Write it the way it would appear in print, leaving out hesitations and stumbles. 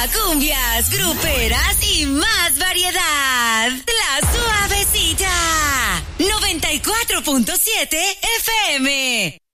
cumbias, gruperas y más variedad. La Suavecita. 94.7 FM.